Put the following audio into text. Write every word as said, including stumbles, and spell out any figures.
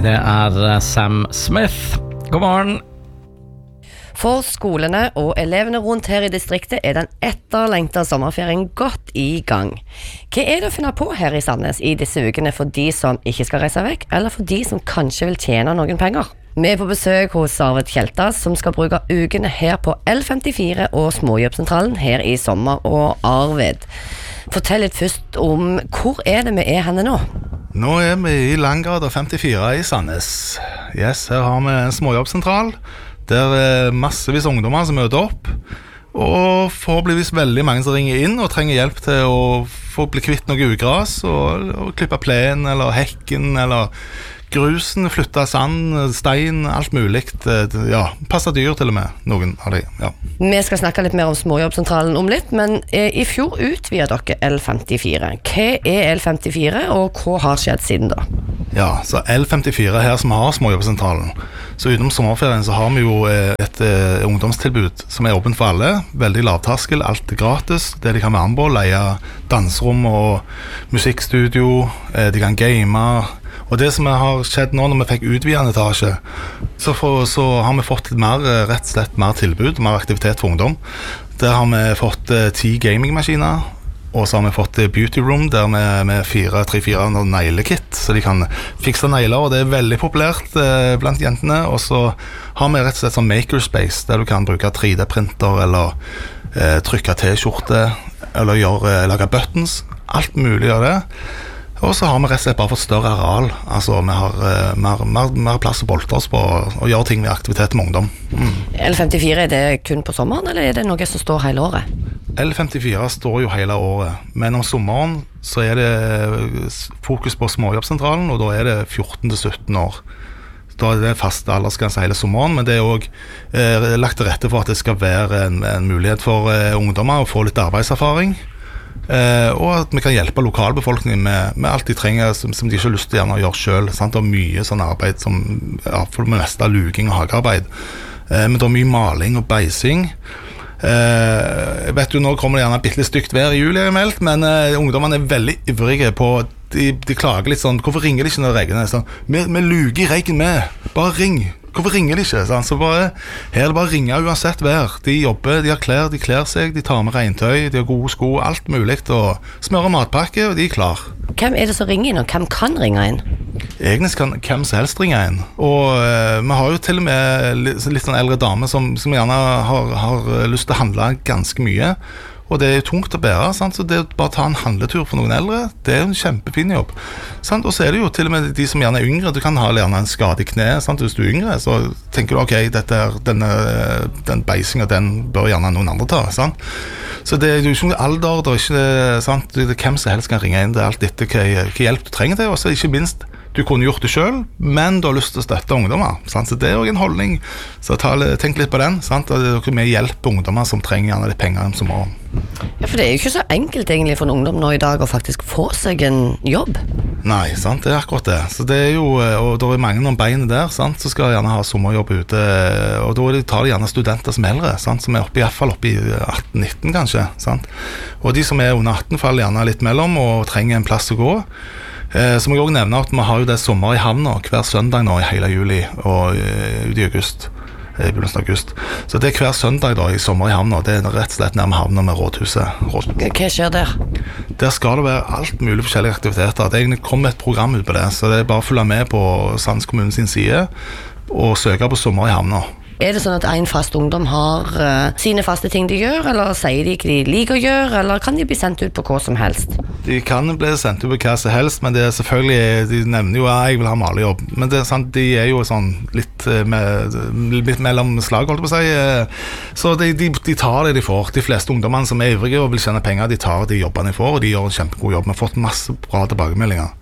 det er Sam Smith. God morgen. For skolene og elevene rundt her i distriktet er den etterlengtede sommerferien godt i gang. Hva er det å finne på her i Sandnes i disse ukene for de som ikke skal reise vekk, eller for de som kanskje vil tjene noen penger? Vi er på besøk hos Arvid Kjeltas, som skal bruke ukene her på L femtifire og Småjobbsentralen her i sommer. Og Arvid, fortell litt først om hvor er det vi er henne nå? Nå er vi i Langgata femtifire i Sandnes. Yes, her har vi en småjobbsentral. Der er massevis ungdommer som møter opp, og forhåpentligvis veldig mange som ringer inn og trenger hjelp til å få bli kvitt noe ugras, og, og klippe plen, eller hekken, eller grusen, flytte sand, stein, alt mulig. Ja, passe dyr til og med, noen av de, ja. Vi skal snakke litt mer om Småjobbsentralen om litt, men eh, i fjor utvidet dere L femtifire. Hva er L femtifire, og hva har skjedd siden da? Ja, så L femtifire her som har Småjobbsentralen. Så utenom sommerferien så har vi jo et eh, ungdomstilbud som er åpent for alle. Veldig lavterskel, alt er gratis. Det de kan være med på, leie dansrom og musikkstudio, eh, de kan game. Og det som har skjedd nå når vi fikk utvidet etasje, så, for, så har vi fått mer, rett og slett mer tilbud, mer aktivitet for ungdom. Der har vi fått eh, ti gamingmaskiner, og så har vi fått beauty room der med, med fire, tre, fire neglekit, så de kan fikse negler, og det er veldig populært eh, blant jentene. Og så har vi rett og slett sånn makerspace, der du kan bruke tre D-printer, eller eh, trykke t-skjorte, eller gjøre, lage buttons, alt mulig av det. Og så har vi rett og slett bare fått større areal, altså vi har uh, mer, mer, mer plass å bolte oss på og gjøre ting med aktivitet med ungdom. Mm. L femtifire, er det kun på sommeren, eller er det noe som står hele året? L femtifire står jo hele året, men om sommeren så er det fokus på Småjobbsentralen, og da er det fjorten til sytten år. Da er det fast aldersgrense hele sommeren, men det er også eh, lagt til rette for at det skal være en, en mulighet for eh, ungdommer å få litt arbeidserfaring. Uh, og at vi kan hjelpe lokalbefolkningen med, med alt de trenger som, som de ikke har lyst til gjerne å gjøre selv, sant? Og mye sånn arbeid som, ja, for det meste luking og hagearbeid, uh, men det er mye maling og beising. uh, jeg vet jo, nå kommer det gjerne bitte litt stygt vær i juli, meldt, men uh, ungdommene er veldig ivrige på, de, de klager litt sånn, hvorfor ringer de ikke når det regner? Sånn, vi, vi luger i regn med, bare ring. Hvorfor ringer de ikke? Sånn? Så bare, her er det bare å ringe uansett vær. De jobber, de har klær, de klær seg, de tar med regntøy, de har gode sko, alt mulig, og smører matpakke, og de er klar. Hvem er det som ringer inn, og hvem kan ringe inn? Egentlig kan hvem som helst ringe inn. Og uh, vi har jo til og med litt, litt sånn eldre dame som, som gjerne har, har lyst til å handle ganske mye. Og det er tungt å bære, sant? Så det å bare ta en handletur for noen eldre, det er en kjempefin jobb, sant? Og så er det jo til og med de som gjerne er yngre. Du kan ha gjerne en skade i kne, sant? Hvis du er yngre, så tenker du, ok, dette er, denne, den beisingen, den bør gjerne noen andre ta, sant? Så det er jo ikke noe alder, det er ikke, sant? Det er hvem som helst kan ringe inn, det er alt dette hva, hva hjelp du trenger til, og så ikke minst, du kunne gjort det selv, men du har lyst til å støtte ungdommer, sant? Så det er jo en holdning, så ta, tenk litt på den, sant? Og det er jo med hjelp ungdommer som trenger gjerne litt penger som morgen. Ja, for det er jo ikke så enkelt egentlig for en ungdom nå i dag å faktisk få seg en jobb. Nei, sant, det er akkurat det. Så det er jo, og da er mange om beinet der, sant, så skal gjerne ha sommerjobb ute, og da tar de gjerne studenter som eldre, sant, som er oppe i hvert fall oppe i atten nitten kanskje, sant. Og de som er under atten faller gjerne litt mellom og trenger en plass å gå. Eh, så må jeg også nevne at vi har jo det sommer i havna hver søndag nå i hele juli og uh, ut i august. I begynnelsen av august. Så det er hver søndag da i sommer i havna. Det er rett og slett nærmere havna med rådhuset. Rådhuset. Hva skjer der? Der skal det være alt mulig forskjellige aktiviteter. Det er egentlig kommet et program ut på det, så det er bare å følge med på Sandnes kommune sin side og søke på sommer i havna. Er det sånn at en fast ungdom har uh, sine faste ting de gjør, eller sier de ikke de liker å gjøre, eller kan de bli sendt ut på hva som helst? De kan bli sendt ut på hva som helst, men det er selvfølgelig, de nevner jo at jeg vil ha malejobb, men det er sant, de er jo sånn litt, med, litt mellom slag, holdt jeg på å si, så de, de, de tar det de får. De fleste ungdommene som er ivrige og vil tjene penger, de tar de jobbene de får, og de gjør en kjempegod jobb. Vi har fått masse bra tilbakemeldinger.